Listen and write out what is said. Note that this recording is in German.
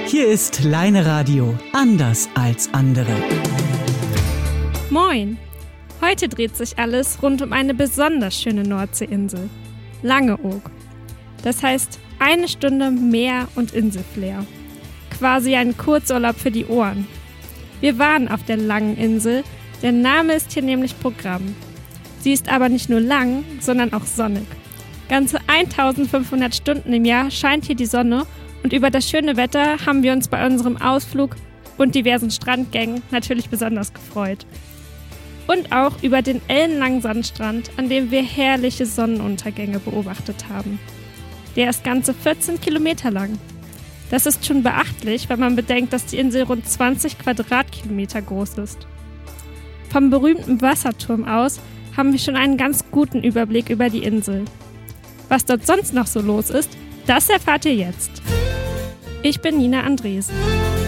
Hier ist Leine Radio, anders als andere. Moin! Heute dreht sich alles rund um eine besonders schöne Nordseeinsel, Langeoog. Das heißt, 1 Stunde Meer und Inselflair. Quasi ein Kurzurlaub für die Ohren. Wir waren auf der langen Insel, der Name ist hier nämlich Programm. Sie ist aber nicht nur lang, sondern auch sonnig. Ganze 1500 Stunden im Jahr scheint hier die Sonne und über das schöne Wetter haben wir uns bei unserem Ausflug und diversen Strandgängen natürlich besonders gefreut. Und auch über den ellenlangen Sandstrand, an dem wir herrliche Sonnenuntergänge beobachtet haben. Der ist ganze 14 Kilometer lang. Das ist schon beachtlich, wenn man bedenkt, dass die Insel rund 20 Quadratkilometer groß ist. Vom berühmten Wasserturm aus haben wir schon einen ganz guten Überblick über die Insel. Was dort sonst noch so los ist, das erfahrt ihr jetzt. Ich bin Nina Andresen.